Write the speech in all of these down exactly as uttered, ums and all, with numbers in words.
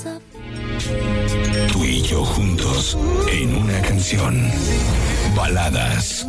Tú y yo juntos en una canción. Baladas.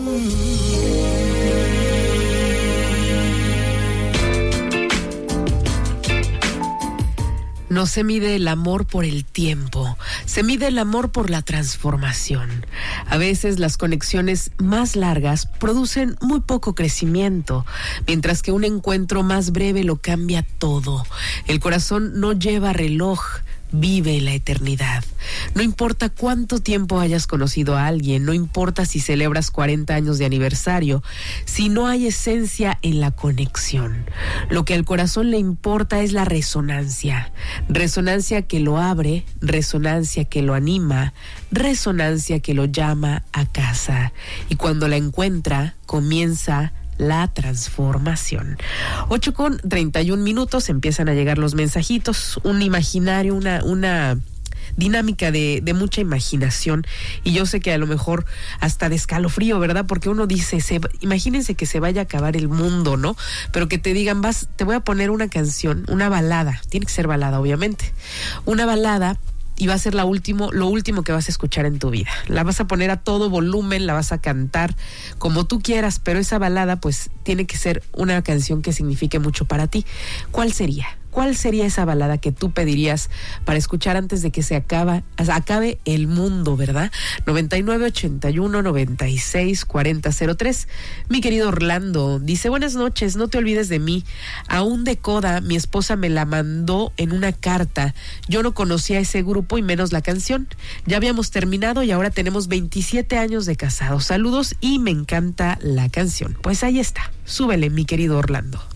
No se mide el amor por el tiempo, se mide el amor por la transformación. A veces las conexiones más largas producen muy poco crecimiento, mientras que un encuentro más breve lo cambia todo. El corazón no lleva reloj, vive la eternidad. No importa cuánto tiempo hayas conocido a alguien, no importa si celebras cuarenta años de aniversario, si no hay esencia en la conexión. Lo que al corazón le importa es la resonancia. Resonancia que lo abre, resonancia que lo anima, resonancia que lo llama a casa. Y cuando la encuentra, comienza la transformación. ocho con treinta y un minutos, empiezan a llegar los mensajitos, un imaginario, una, una dinámica de, de mucha imaginación, y yo sé que a lo mejor hasta de escalofrío, ¿verdad? Porque uno dice, se, imagínense que se vaya a acabar el mundo, ¿no? Pero que te digan, vas, te voy a poner una canción, una balada, tiene que ser balada, obviamente, una balada, y va a ser la último, lo último que vas a escuchar en tu vida. La vas a poner a todo volumen, la vas a cantar como tú quieras, pero esa balada pues tiene que ser una canción que signifique mucho para ti. ¿Cuál sería? ¿Cuál sería esa balada que tú pedirías para escuchar antes de que se acaba, acabe el mundo, verdad? noventa y nueve, ochenta y uno, noventa y seis, cuarenta, cero tres. Mi querido Orlando dice, buenas noches, no te olvides de mí. Aún de Coda, mi esposa me la mandó en una carta. Yo no conocía ese grupo y menos la canción. Ya habíamos terminado y ahora tenemos veintisiete años de casados. Saludos y me encanta la canción. Pues ahí está, súbele, mi querido Orlando.